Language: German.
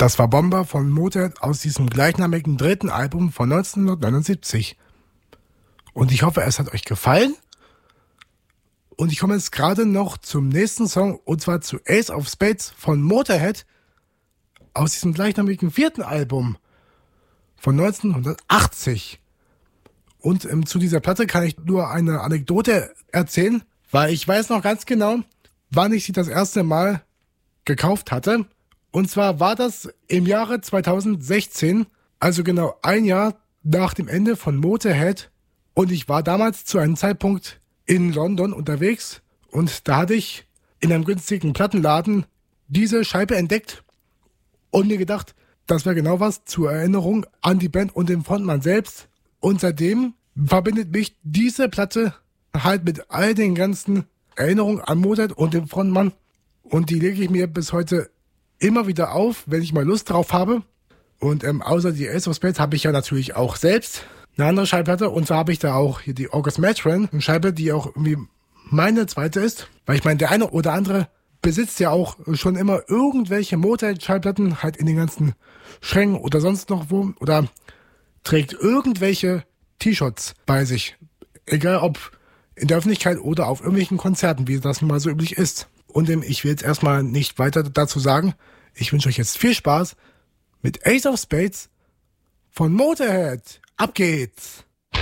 Das war Bomber von Motorhead aus diesem gleichnamigen dritten Album von 1979. Und ich hoffe, es hat euch gefallen. Und ich komme jetzt gerade noch zum nächsten Song, und zwar zu Ace of Spades von Motorhead aus diesem gleichnamigen vierten Album von 1980. Und zu dieser Platte kann ich nur eine Anekdote erzählen, weil ich weiß noch ganz genau, wann ich sie das erste Mal gekauft hatte. Und zwar war das im Jahre 2016, also genau ein Jahr nach dem Ende von Motorhead. Und ich war damals zu einem Zeitpunkt in London unterwegs und da hatte ich in einem günstigen Plattenladen diese Scheibe entdeckt und mir gedacht, das wäre genau was zur Erinnerung an die Band und den Frontmann selbst. Und seitdem verbindet mich diese Platte halt mit all den ganzen Erinnerungen an Motorhead und den Frontmann. Und die lege ich mir bis heute immer wieder auf, wenn ich mal Lust drauf habe. Und außer die Ace of Spades habe ich ja natürlich auch selbst eine andere Schallplatte. Und zwar habe ich da auch hier die August Matron, eine Scheibe, die auch irgendwie meine zweite ist. Weil ich meine, der eine oder andere besitzt ja auch schon immer irgendwelche Motorhead-Schallplatten halt in den ganzen Schränken oder sonst noch wo. Oder trägt irgendwelche T-Shirts bei sich. Egal ob in der Öffentlichkeit oder auf irgendwelchen Konzerten, wie das nun mal so üblich ist. Und ich will jetzt erstmal nicht weiter dazu sagen. Ich wünsche euch jetzt viel Spaß mit Ace of Spades von Motorhead. Ab geht's!